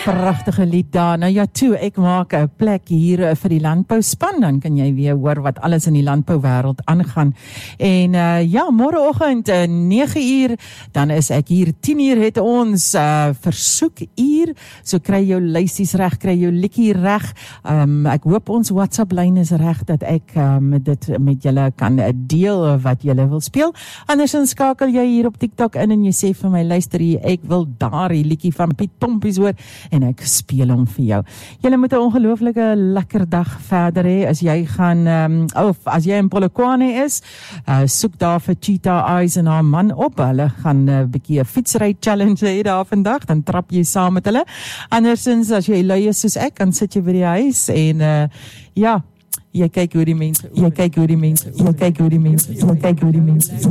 Pragtige lied daar. Nou ja, toe, ek maak 'n plek hier vir die landbouspan, dan kan jy weer hoor wat alles in die landbouwêreld aangaan. En ja, môreoggend 9:00, dan is ek hier. 10:00 het ons versoekuur. So kry jou lysies reg, kry jou liedjie reg. Ek hoop ons WhatsApp-lyn is reg dat ek dit met julle kan deel wat julle wil speel. Andersins skakel jy hier op TikTok in en jy sê vir my, luister hier, ek wil daardie liedjie van Piet Pompies hoor en ek speel hom vir jou. Julle moet 'n ongelooflike lekker dag verder hê. As jy gaan of as jy in Polokwane is, soek daar vir Cheetah Eyes en haar man op. Hulle gaan 'n bietjie 'n fietsry challenge hê daar vandag, dan trap jy saam met hulle. Andersins as jy lui is soos ek, dan sit jy by die huis en ja, jy kyk hoe die mense